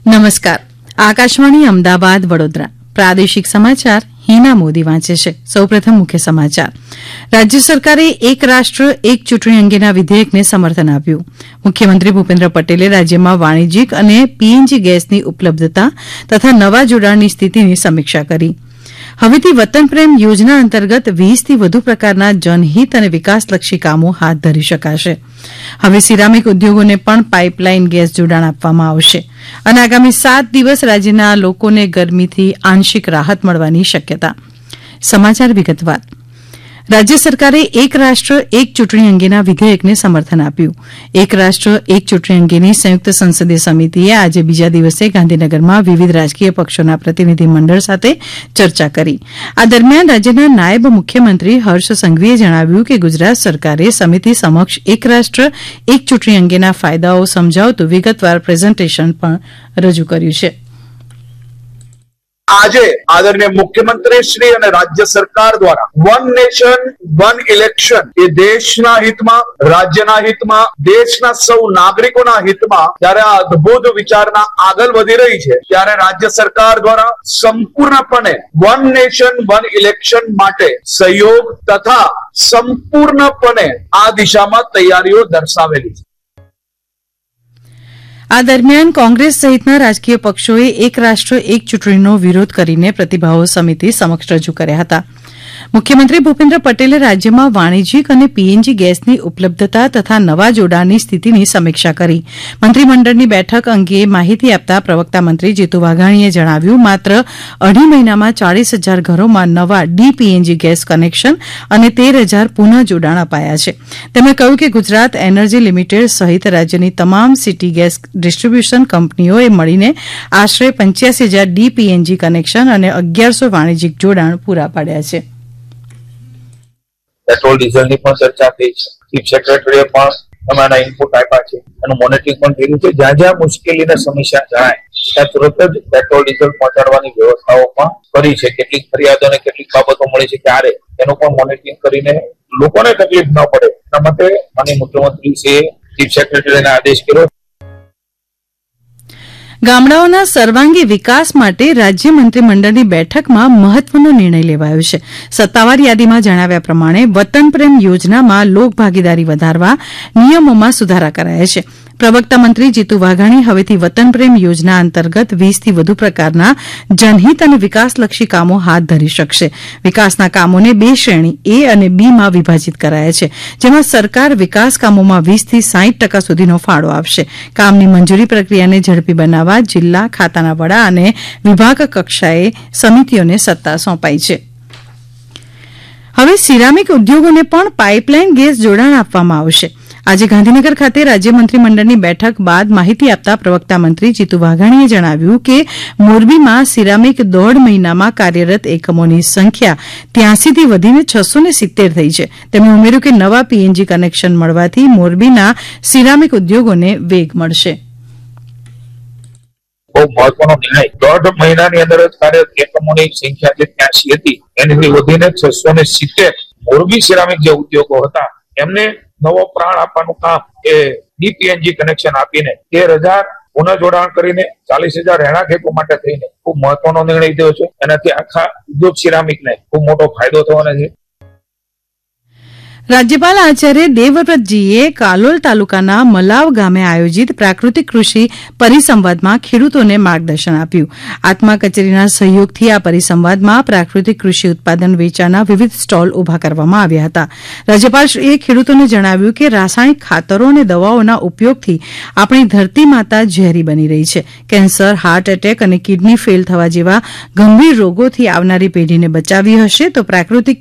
નમસ્કાર. આકાશવાણી અમદાવાદ વડોદરા પ્રાદેશિક સમાચાર હિના મોદી વાંચે છે. સૌપ્રથમ મુખ્ય સમાચાર. રાજ્ય સરકારે એક રાષ્ટ્ર એક ચૂંટણી અંગેના વિધેયકને સમર્થન આપ્યું. મુખ્યમંત્રી ભૂપેન્દ્ર પટેલે રાજ્યમાં વાણિજ્યિક અને પીએનજી ગેસની ઉપલબ્ધતા તથા નવા જોડાણની સ્થિતિની સમીક્ષા કરી. હવેથી વતન પ્રેમ યોજના અંતર્ગત 20થી વધુ પ્રકારના જનહિત અને વિકાસલક્ષી કામો હાથ ધરી શકાશે. હવે સિરામિક ઉદ્યોગોને પણ પાઇપલાઇન ગેસ જોડાણ આપવામાં આવશે અને આગામી 7 દિવસ રાજ્યના લોકોને ગરમીથી આંશિક રાહત મળવાની શક્યતા. સમાચાર વિગતવાર. રાજ્ય સરકારે એક રાષ્ટ્ર એક ચૂંટણી અંગેના વિધેયકને સમર્થન આપ્યું. એક રાષ્ટ્ર એક ચૂંટણી અંગેની સંયુક્ત સંસદીય સમિતિએ આજે બીજા દિવસે ગાંધીનગરમાં વિવિધ રાજકીય પક્ષોના પ્રતિનિધિમંડળ સાથે ચર્ચા કરી. આ દરમિયાન રાજ્યના નાયબ મુખ્યમંત્રી હર્ષ સંઘવીએ જણાવ્યું કે ગુજરાત સરકારે સમિતિ સમક્ષ એક રાષ્ટ્ર એક ચૂંટણી અંગેના ફાયદાઓ સમજાવતું વિગતવાર પ્રેઝન્ટેશન પણ રજૂ કર્યું છે. આજે આદરણીય મુખ્યમંત્રી શ્રી અને રાજ્ય સરકાર દ્વારા વન નેશન વન ઇલેક્શન એ દેશના હિતમાં, રાજ્યના હિતમાં, દેશના સૌ નાગરિકોના હિતમાં જ્યારે આ અદ્ભુત વિચારના આગળ વધી રહી છે ત્યારે રાજ્ય સરકાર દ્વારા સંપૂર્ણપણે વન નેશન વન ઇલેક્શન માટે સહયોગ તથા સંપૂર્ણપણે આ દિશામાં તૈયારીઓ દર્શાવેલી છે. આ દરમિયાન કોંગ્રેસ સહિતના રાજકીય પક્ષોએ એક રાષ્ટ્ર એક ચૂંટણીનો વિરોધ કરીને પ્રતિભાવો સમિતિ સમક્ષ રજૂ કર્યા હતા. મુખ્યમંત્રી ભૂપેન્દ્ર પટેલે રાજ્યમાં વાણિજ્યિક અને પીએનજી ગેસની ઉપલબ્ધતા તથા નવા જોડાણની સ્થિતિની સમીક્ષા કરી. મંત્રીમંડળની બેઠક અંગે માહિતી આપતા પ્રવક્તા મંત્રી જીતુ વાઘાણીએ જણાવ્યું માત્ર 2.5 મહિનામાં 40,000 ઘરોમાં નવા ડીપીએનજી ગેસ કનેક્શન અને 13,000 પુનઃ જોડાણ અપાયા છે. તેમણે કહ્યું કે ગુજરાત એનર્જી લિમિટેડ સહિત રાજ્યની તમામ સિટી ગેસ ડિસ્ટ્રીબ્યુશન કંપનીઓએ મળીને આશરે 85,000 ડીપીએનજી કનેક્શન અને 1100 વાણિજ્યિક જોડાણ પૂરા પાડ્યા છે. પેટ્રોલ ડીઝલની પણ ચર્ચા થઈ છે. ચીફ સેક્રેટરીએ પણ તમારા ઇનપુટ આપ્યા છે. એનું મોનિટરિંગ પણ કર્યું છે. જ્યાં જ્યાં મુશ્કેલીને સમસ્યા જણાય ત્યાં તુરંત જ પેટ્રોલ ડીઝલ પહોંચાડવાની વ્યવસ્થાઓ પણ કરી છે. કેટલીક ફરિયાદો અને કેટલીક બાબતો મળી છે ત્યારે એનું પણ મોનિટરિંગ કરીને લોકોને તકલીફ ન પડે એના માટે માનનીય મુખ્યમંત્રીશ્રીએ ચીફ સેક્રેટરીને આદેશ કર્યો. ગામડાઓના સર્વાંગી વિકાસ માટે રાજ્ય મંત્રીમંડળની બેઠકમાં મહત્વનો નિર્ણય લેવાયો છે. સત્તાવાર યાદીમાં જણાવ્યા પ્રમાણે વતન પ્રેમ યોજનામાં લોકભાગીદારી વધારવા નિયમોમાં સુધારા કરાયા છે. પ્રવક્તા મંત્રી જીતુ વાઘાણી હવેથી વતન પ્રેમ યોજના અંતર્ગત 20થી વધુ પ્રકારના જનહિત અને વિકાસલક્ષી કામો હાથ ધરી શકશે. વિકાસના કામોને 2 શ્રેણી એ અને બીમાં વિભાજિત કરાયા છે. જેમાં સરકાર વિકાસ કામોમાં 20થી 60% સુધીનો ફાળો આપશે. કામની મંજૂરી પ્રક્રિયાને ઝડપી બનાવવા જિલ્લા ખાતાના વડા અને વિભાગ કક્ષાએ સમિતિઓને સત્તા સોંપાઈ છે. હવે સિરામિક ઉદ્યોગોને પણ પાઇપલાઇન ગેસ જોડાણ આપવામાં આવશે. આજે ગાંધીનગર ખાતે રાજ્ય મંત્રીમંડળની બેઠક બાદ માહિતી આપતા પ્રવક્તા મંત્રી જીતુ વાઘાણીએ જણાવ્યું કે મોરબીમાં સિરામિક 1.5 મહિનામાં કાર્યરત એકમોની સંખ્યા 83થી વધીને 670 થઈ છે. તેમણે ઉમેર્યું કે નવા પીએનજી કનેક્શન મળવાથી મોરબીના સિરામિક ઉદ્યોગોને વેગ મળશે. બહુ મહત્વનો નિર્ણય. 1.5 મહિનાની અંદર જ કાર્યરત એકમોની સંખ્યા જે 83 હતી એની વધીને 670 મોરબી સિરામિક જે ઉદ્યોગો હતા એમને નવો પ્રાણ આપવાનું કામ એ ડીપીએનજી કનેક્શન આપીને 13,000 પુનઃ જોડાણ કરીને 40,000 રહેણાંક હેતુ માટે થઈને ખૂબ મહત્વનો નિર્ણય થયો છે. એનાથી આખા ઉદ્યોગ સિરામિકને ખૂબ મોટો ફાયદો થવાનો છે. રાજ્યપાલ આચાર્ય દેવવ્રતજીએ કાલોલ તાલુકાના મલાવ ગામે આયોજિત પ્રાકૃતિક કૃષિ પરિસંવાદમાં ખેડૂતોને માર્ગદર્શન આપ્યું. આત્મા કચેરીના સહયોગથી આ પરિસંવાદમાં પ્રાકૃતિક કૃષિ ઉત્પાદન વેચાણના વિવિધ સ્ટોલ ઉભા કરવામાં આવ્યા હતા. રાજ્યપાલશ્રીએ ખેડૂતોને જણાવ્યું કે રાસાયણિક ખાતરો અને દવાઓના ઉપયોગથી આપણી ધરતી માતા ઝેરી બની રહી છે. કેન્સર, હાર્ટ એટેક અને કિડની ફેલ થવા જેવા ગંભીર રોગોથી આવનારી પેઢીને બચાવી હશે તો પ્રાકૃતિક